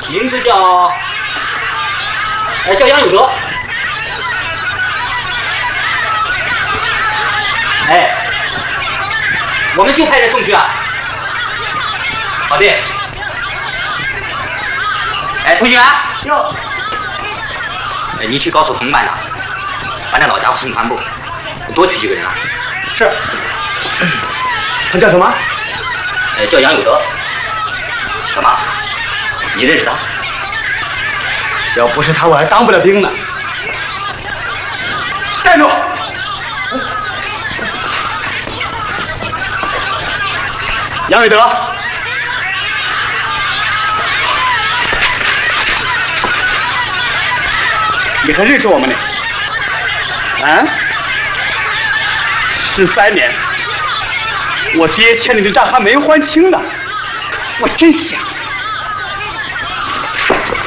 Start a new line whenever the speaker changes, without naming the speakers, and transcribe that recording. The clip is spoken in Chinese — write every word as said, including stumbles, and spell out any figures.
名字叫，哎，叫杨有德。哎，我们就派人送去啊。好的。哎，同学啊，
哟，
哎，你去告诉冯班长，把那老家伙送团部，多取几个人啊。
是。他叫什么？
哎，叫杨有德。干嘛？你认识他？
要不是他，我还当不了兵呢。站住！杨伟德，你还认识我们呢？啊？十三年，我爹欠你的账还没还清呢，我真想。